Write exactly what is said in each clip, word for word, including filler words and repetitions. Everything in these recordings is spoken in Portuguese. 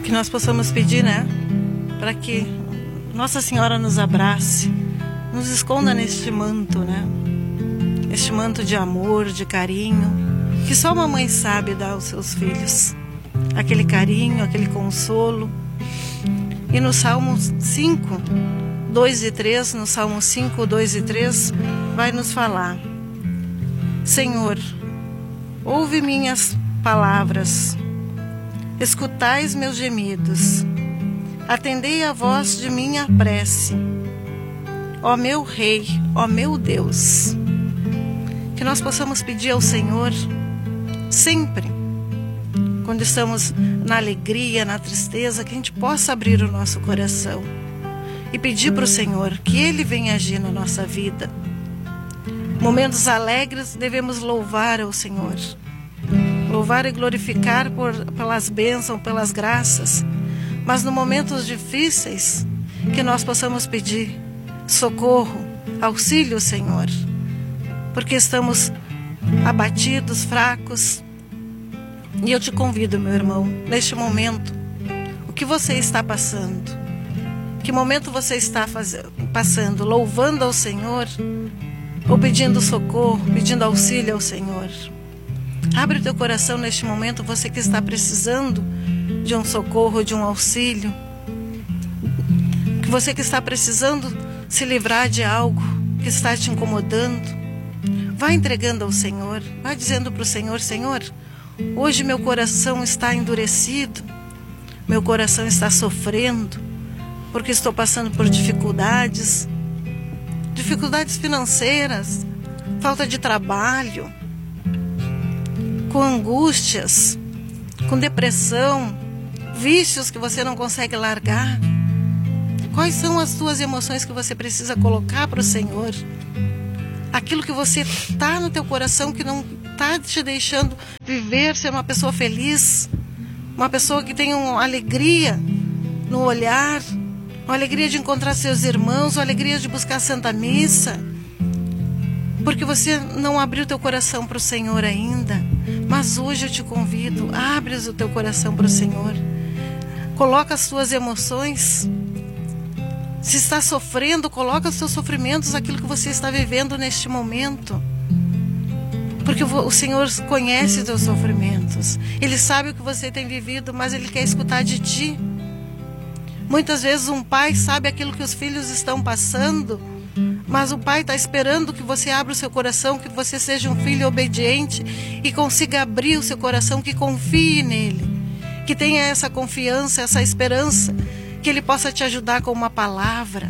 Que nós possamos pedir, né? Para que Nossa Senhora nos abrace, nos esconda neste manto, né? Este manto de amor, de carinho, que só uma mãe sabe dar aos seus filhos. Aquele carinho, aquele consolo. E no Salmo cinco, dois e três, no Salmo cinco, dois e três, vai nos falar: Senhor, ouve minhas palavras, escutais meus gemidos, atendei a voz de minha prece, ó meu Rei, ó meu Deus. Que nós possamos pedir ao Senhor sempre, quando estamos na alegria, na tristeza, que a gente possa abrir o nosso coração e pedir para o Senhor que Ele venha agir na nossa vida. Momentos alegres devemos louvar ao Senhor, louvar e glorificar por, pelas bênçãos, pelas graças, mas nos momentos difíceis que nós possamos pedir socorro, auxílio, Senhor, porque estamos abatidos, fracos. E eu te convido, meu irmão, neste momento, o que você está passando? Que momento você está fazendo, passando? Louvando ao Senhor ou pedindo socorro, pedindo auxílio ao Senhor? Abre o teu coração neste momento, você que está precisando de um socorro, de um auxílio. Que você que está precisando se livrar de algo que está te incomodando. Vai entregando ao Senhor, vai dizendo para o Senhor: Senhor, hoje meu coração está endurecido, meu coração está sofrendo, porque estou passando por dificuldades, dificuldades financeiras, falta de trabalho, com angústias, com depressão, vícios que você não consegue largar. Quais são as tuas emoções que você precisa colocar para o Senhor? Aquilo que você está no teu coração que não está te deixando viver, ser uma pessoa feliz, uma pessoa que tem uma alegria no olhar, uma alegria de encontrar seus irmãos, uma alegria de buscar a Santa Missa, porque você não abriu teu coração para o Senhor ainda. Mas hoje eu te convido, abre o teu coração para o Senhor, coloca as tuas emoções. Se está sofrendo, coloca os seus sofrimentos, aquilo que você está vivendo neste momento. Porque o Senhor conhece os teus sofrimentos. Ele sabe o que você tem vivido, mas Ele quer escutar de ti. Muitas vezes um pai sabe aquilo que os filhos estão passando, mas o pai está esperando que você abra o seu coração, que você seja um filho obediente e consiga abrir o seu coração, que confie nele, que tenha essa confiança, essa esperança, que Ele possa te ajudar com uma palavra.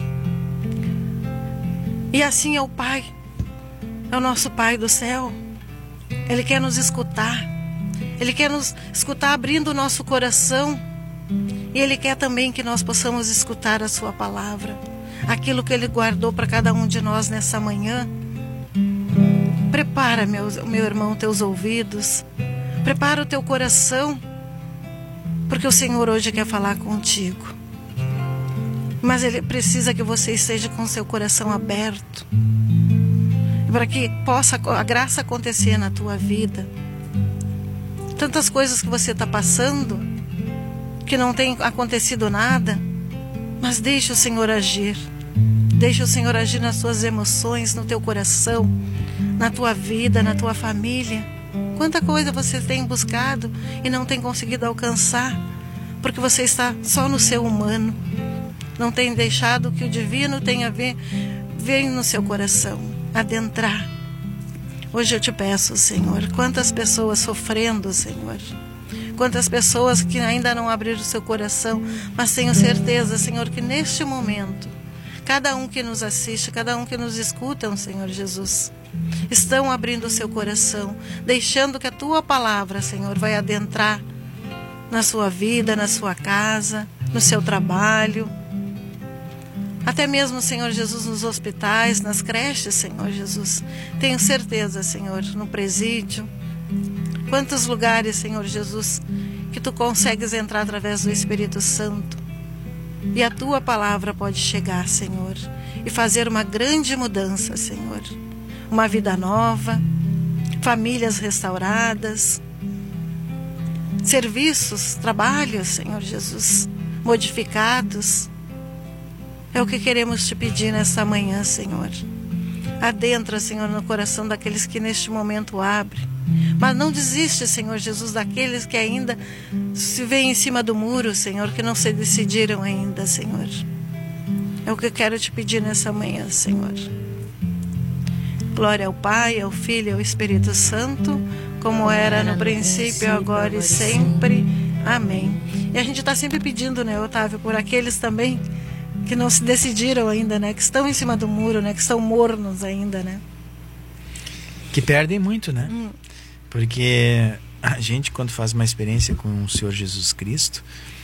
E assim é o Pai, é o nosso Pai do céu. Ele quer nos escutar, Ele quer nos escutar abrindo o nosso coração, e Ele quer também que nós possamos escutar a sua palavra, aquilo que Ele guardou para cada um de nós nessa manhã. Prepara, meu, meu irmão, teus ouvidos, prepara o teu coração, porque o Senhor hoje quer falar contigo. Mas Ele precisa que você esteja com seu coração aberto, para que possa a graça acontecer na tua vida. Tantas coisas que você está passando, que não tem acontecido nada, mas deixa o Senhor agir. Deixa o Senhor agir nas suas emoções, no teu coração, na tua vida, na tua família. Quanta coisa você tem buscado e não tem conseguido alcançar, porque você está só no seu humano. Não tem deixado que o divino tenha ver, venha no seu coração, adentrar. Hoje eu te peço, Senhor, quantas pessoas sofrendo, Senhor. Quantas pessoas que ainda não abriram o seu coração, mas tenho certeza, Senhor, que neste momento, cada um que nos assiste, cada um que nos escuta, Senhor Jesus, estão abrindo o seu coração, deixando que a tua palavra, Senhor, vai adentrar na sua vida, na sua casa, no seu trabalho, até mesmo, Senhor Jesus, nos hospitais, nas creches, Senhor Jesus. Tenho certeza, Senhor, no presídio. Quantos lugares, Senhor Jesus, que tu consegues entrar através do Espírito Santo. E a tua palavra pode chegar, Senhor, e fazer uma grande mudança, Senhor. Uma vida nova, famílias restauradas. serviços, trabalhos, Senhor Jesus, modificados. É o que queremos te pedir nessa manhã, Senhor. Adentra, Senhor, no coração daqueles que neste momento abrem. Mas não desiste, Senhor Jesus, daqueles que ainda se veem em cima do muro, Senhor, que não se decidiram ainda, Senhor. É o que eu quero te pedir nessa manhã, Senhor. Glória ao Pai, ao Filho e ao Espírito Santo, como era no princípio, agora e sempre. Amém. E a gente está sempre pedindo, né, Otávio, por aqueles também que não se decidiram ainda, né, que estão em cima do muro, né, que estão mornos ainda, né. Que perdem muito, né? Hum. Porque a gente, quando faz uma experiência com o Senhor Jesus Cristo,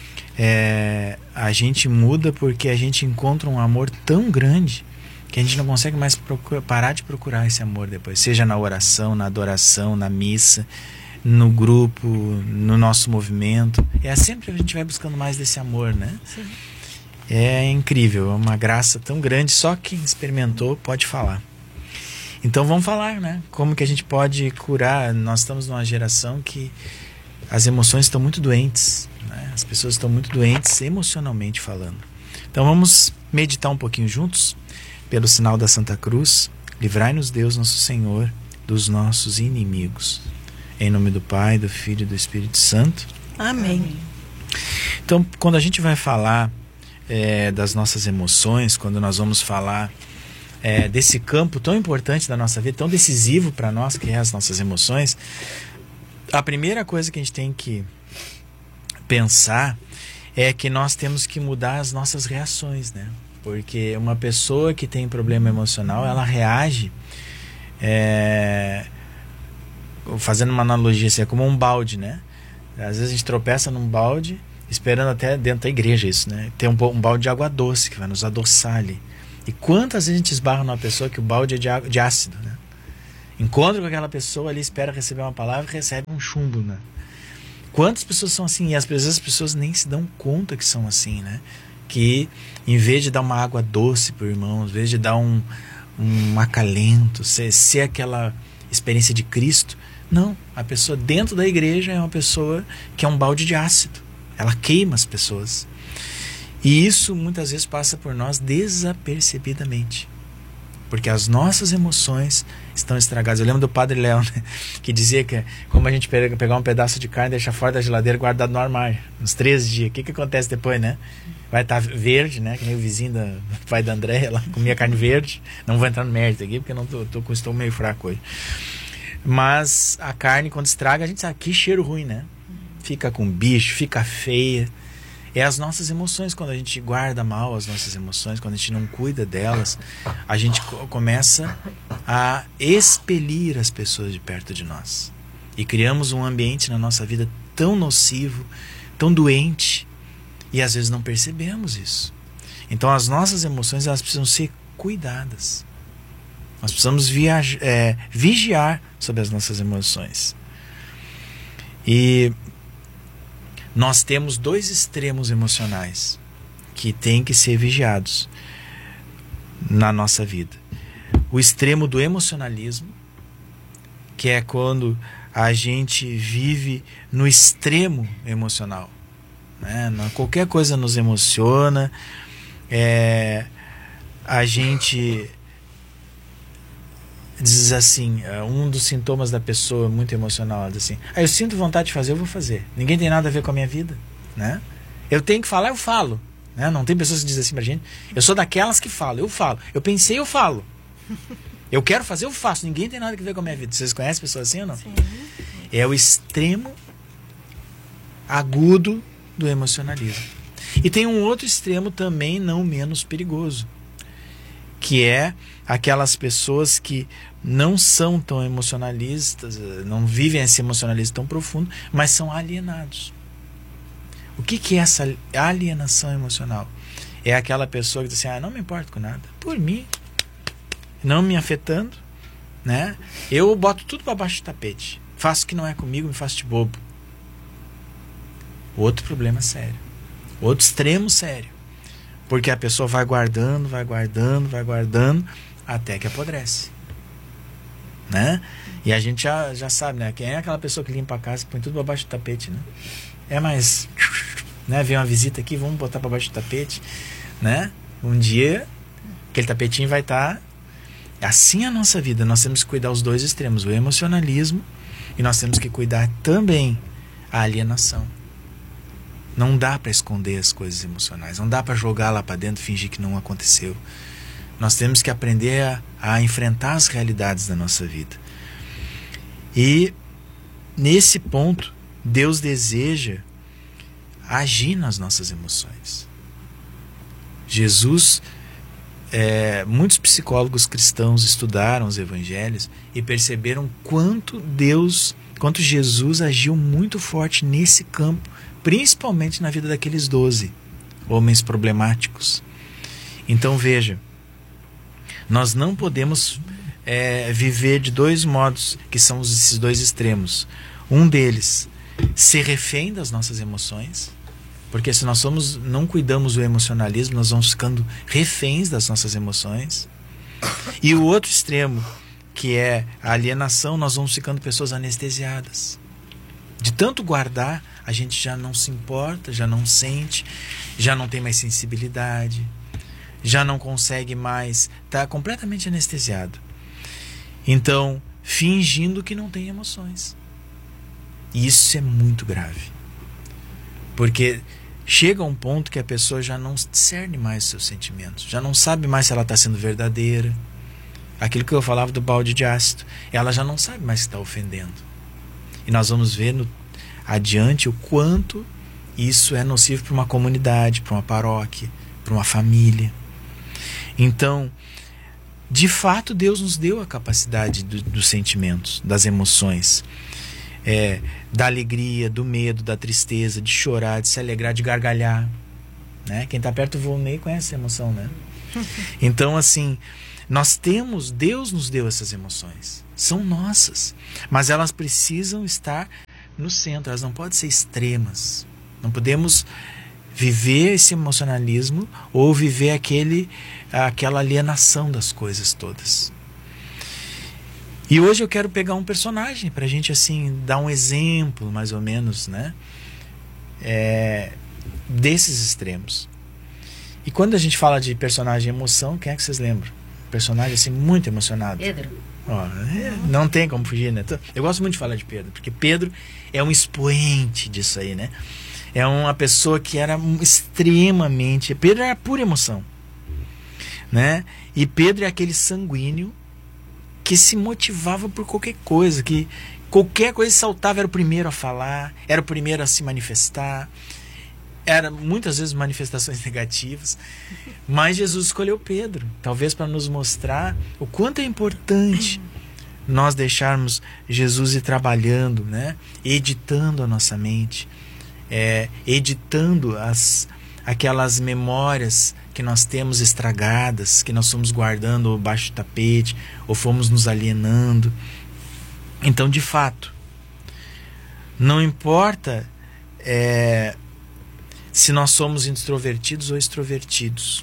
é, a gente muda porque a gente encontra um amor tão grande que a gente não consegue mais procura, parar de procurar esse amor depois, seja na oração, na adoração, na missa, no grupo, no nosso movimento. É sempre a gente vai buscando mais desse amor, né? Sim. É incrível, é uma graça tão grande, só quem experimentou pode falar. Então vamos falar, né? Como que a gente pode curar? Nós estamos numa geração que as emoções estão muito doentes, né? As pessoas estão muito doentes emocionalmente falando. Então vamos meditar um pouquinho juntos. Pelo sinal da Santa Cruz, livrai-nos Deus nosso Senhor dos nossos inimigos. Em nome do Pai, do Filho e do Espírito Santo. Amém. Então, quando a gente vai falar é, das nossas emoções, quando nós vamos falar é, desse campo tão importante da nossa vida, tão decisivo para nós, que é as nossas emoções, a primeira coisa que a gente tem que pensar é que nós temos que mudar as nossas reações, né? Porque uma pessoa que tem problema emocional, ela reage, é, fazendo uma analogia, assim, é como um balde, né? Às vezes a gente tropeça num balde, esperando até dentro da igreja isso, né? Tem um, um balde de água doce que vai nos adoçar ali. E quantas vezes a gente esbarra numa pessoa que o balde é de, água, de ácido, né? Encontra com aquela pessoa ali, espera receber uma palavra e recebe um chumbo, né? Quantas pessoas são assim? E às vezes as pessoas nem se dão conta que são assim, né? Que em vez de dar uma água doce para o irmão, em vez de dar um, um acalento, ser, ser aquela experiência de Cristo, não, a pessoa dentro da igreja é uma pessoa que é um balde de ácido, ela queima as pessoas, e isso muitas vezes passa por nós desapercebidamente, porque as nossas emoções estão estragadas. Eu lembro do Padre Léo, né, que dizia que como a gente pega, pegar um pedaço de carne, deixar fora da geladeira guardado no armário, uns três dias, o que, que acontece depois, né? Vai estar verde, né? Que nem o vizinho da, do pai da Andréia lá, comia carne verde. Não vou entrar no mérito aqui, porque eu não tô, tô com o estômago meio fraco hoje. Mas a carne, quando estraga, a gente sabe que cheiro ruim, né? Fica com bicho, fica feia. É as nossas emoções, quando a gente guarda mal as nossas emoções, quando a gente não cuida delas, a gente co- começa a expelir as pessoas de perto de nós. E criamos um ambiente na nossa vida tão nocivo, tão doente, e às vezes não percebemos isso. Então as nossas emoções, elas precisam ser cuidadas. Nós precisamos viajar, é, vigiar sobre as nossas emoções. E nós temos dois extremos emocionais que têm que ser vigiados na nossa vida. O extremo do emocionalismo, que é quando a gente vive no extremo emocional, né? Qualquer coisa nos emociona, é, a gente diz assim, um dos sintomas da pessoa muito emocional, ela diz assim, ah, eu sinto vontade de fazer, eu vou fazer, ninguém tem nada a ver com a minha vida, né? Eu tenho que falar, eu falo, né? Não tem pessoas que dizem assim pra gente, eu sou daquelas que falam, eu falo, eu pensei, eu falo, eu quero fazer, eu faço, ninguém tem nada a ver com a minha vida. Vocês conhecem pessoas assim ou não? Sim. É o extremo agudo do emocionalismo. E tem um outro extremo também não menos perigoso, que é aquelas pessoas que não são tão emocionalistas, não vivem esse emocionalismo tão profundo, mas são alienados. O que, que é essa alienação emocional? É aquela pessoa que diz assim, ah, não me importo com nada, por mim, não me afetando, né? Eu boto tudo para baixo do tapete, faço o que não é comigo, me faço de bobo. Outro problema sério, outro extremo sério, porque a pessoa vai guardando, vai guardando, vai guardando, até que apodrece. né? E a gente já, já sabe, né? Quem é aquela pessoa que limpa a casa e põe tudo para baixo do tapete, né? É mais, né? Vem uma visita aqui, vamos botar para baixo do tapete, né? Um dia aquele tapetinho vai estar. Assim a nossa vida, nós temos que cuidar os dois extremos, o emocionalismo, e nós temos que cuidar também a alienação. Não dá para esconder as coisas emocionais, não dá para jogar lá para dentro e fingir que não aconteceu. Nós temos que aprender a, a enfrentar as realidades da nossa vida. E nesse ponto, Deus deseja agir nas nossas emoções. Jesus, é, muitos psicólogos cristãos estudaram os evangelhos e perceberam quanto Deus, quanto Jesus agiu muito forte nesse campo, principalmente na vida daqueles doze homens problemáticos. Então veja, nós não podemos é, viver de dois modos, que são esses dois extremos. Um deles, ser refém das nossas emoções, porque se nós somos, não cuidamos do emocionalismo, nós vamos ficando reféns das nossas emoções. E o outro extremo, que é a alienação, nós vamos ficando pessoas anestesiadas. De tanto guardar, a gente já não se importa, já não sente, já não tem mais sensibilidade, já não consegue mais, está completamente anestesiado. Então, fingindo que não tem emoções. E isso é muito grave. Porque chega um ponto que a pessoa já não discerne mais os seus sentimentos, já não sabe mais se ela está sendo verdadeira. Aquilo que eu falava do balde de ácido, ela já não sabe mais se está ofendendo. E nós vamos ver no, adiante o quanto isso é nocivo para uma comunidade, para uma paróquia, para uma família. Então, de fato, Deus nos deu a capacidade do, dos sentimentos, das emoções. É, da alegria, do medo, da tristeza, de chorar, de se alegrar, de gargalhar, né? Quem está perto do Volney conhece a emoção, né? Então, assim, nós temos, Deus nos deu essas emoções, são nossas, mas elas precisam estar no centro, elas não podem ser extremas. Não podemos viver esse emocionalismo ou viver aquele, aquela alienação das coisas todas. E hoje eu quero pegar um personagem para a gente assim dar um exemplo, mais ou menos, né? É, desses extremos. E quando a gente fala de personagem emoção, quem é que vocês lembram? Personagem assim muito emocionado. Pedro. Ó, é, não tem como fugir, né? Eu gosto muito de falar de Pedro, porque Pedro é um expoente disso aí, né? É uma pessoa que era extremamente... Pedro era pura emoção, né? E Pedro é aquele sanguíneo que se motivava por qualquer coisa, que qualquer coisa saltava, era o primeiro a falar, era o primeiro a se manifestar, era muitas vezes manifestações negativas, mas Jesus escolheu Pedro, talvez para nos mostrar o quanto é importante nós deixarmos Jesus ir trabalhando, né? Editando a nossa mente, é, editando as, aquelas memórias que nós temos estragadas, que nós fomos guardando baixo do tapete, ou fomos nos alienando. Então, de fato, não importa é, se nós somos introvertidos ou extrovertidos.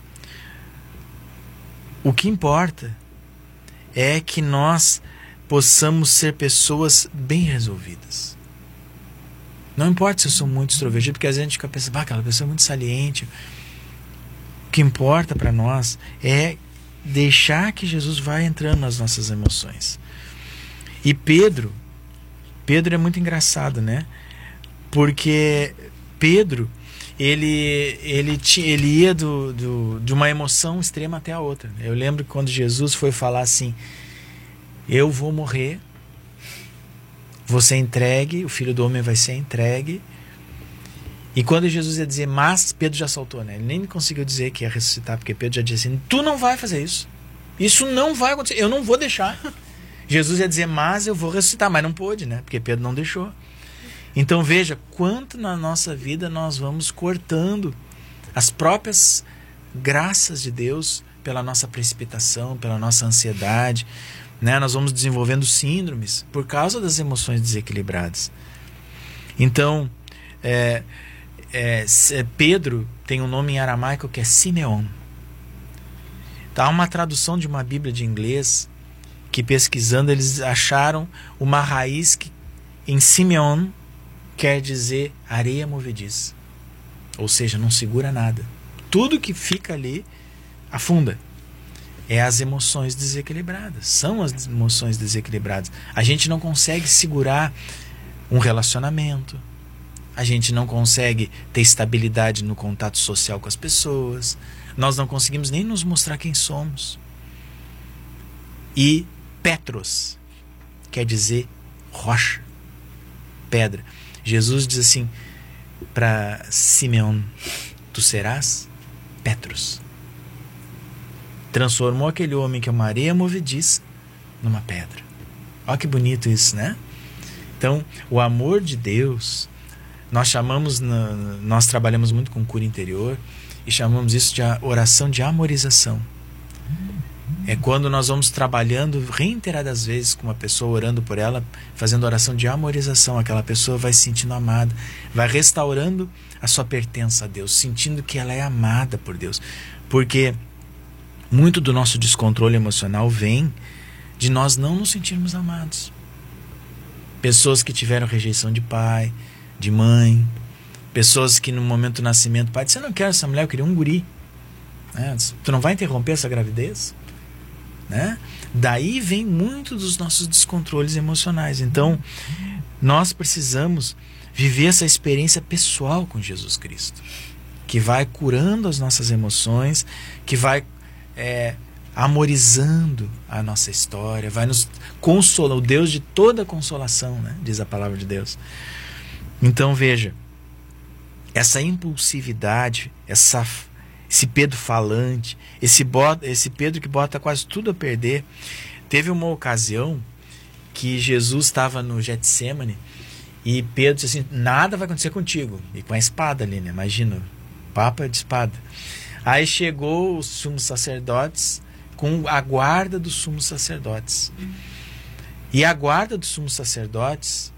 O que importa é que nós possamos ser pessoas bem resolvidas. Não importa se eu sou muito extrovertido, porque às vezes a gente fica pensando, ah, aquela pessoa é muito saliente. O que importa para nós é deixar que Jesus vá entrando nas nossas emoções. E Pedro, Pedro é muito engraçado, né? Porque Pedro, ele, ele, ele ia do, do, de uma emoção extrema até a outra. Eu lembro que quando Jesus foi falar assim, eu vou morrer, vou ser entregue, o Filho do Homem vai ser entregue. E quando Jesus ia dizer, mas, Pedro já saltou, né? Ele nem conseguiu dizer que ia ressuscitar, porque Pedro já disse assim, tu não vai fazer isso. Isso não vai acontecer, eu não vou deixar. Jesus ia dizer, mas eu vou ressuscitar, mas não pôde, né? Porque Pedro não deixou. Então veja, quanto na nossa vida nós vamos cortando as próprias graças de Deus pela nossa precipitação, pela nossa ansiedade, né? Nós vamos desenvolvendo síndromes por causa das emoções desequilibradas. Então, é... É, Pedro tem um nome em aramaico que é Simeon. Há uma tradução de uma Bíblia de inglês que pesquisando eles acharam uma raiz que em Simeon quer dizer areia movediça. Ou seja, não segura nada. Tudo que fica ali afunda. É as emoções desequilibradas. São as emoções desequilibradas. A gente não consegue segurar um relacionamento. A gente não consegue ter estabilidade no contato social com as pessoas. Nós não conseguimos nem nos mostrar quem somos. E Petros quer dizer rocha, pedra. Jesus diz assim para Simeão: tu serás Petros. Transformou aquele homem que é uma areia movediça numa pedra. Olha que bonito isso, né? Então, o amor de Deus, nós chamamos, nós trabalhamos muito com cura interior e chamamos isso de oração de amorização. É quando nós vamos trabalhando reiteradas vezes com uma pessoa, orando por ela, fazendo oração de amorização. Aquela pessoa vai se sentindo amada, vai restaurando a sua pertença a Deus, sentindo que ela é amada por Deus. Porque muito do nosso descontrole emocional vem de nós não nos sentirmos amados. Pessoas que tiveram rejeição de pai, de mãe, pessoas que no momento do nascimento, pai disse: eu não quero essa mulher, eu queria um guri. É, tu não vai interromper essa gravidez? Né? Daí vem muito dos nossos descontroles emocionais. Então, nós precisamos viver essa experiência pessoal com Jesus Cristo, que vai curando as nossas emoções, que vai é, amorizando a nossa história, vai nos consolar, o Deus de toda consolação, né? Diz a palavra de Deus. Então veja, essa impulsividade, essa, esse Pedro falante, esse, bota, esse Pedro que bota quase tudo a perder. Teve uma ocasião que Jesus estava no Getsemane e Pedro disse assim: nada vai acontecer contigo. E com a espada ali, né? Imagina, papa de espada. Aí chegou os sumos sacerdotes com a guarda dos sumos sacerdotes. E a guarda dos sumos sacerdotes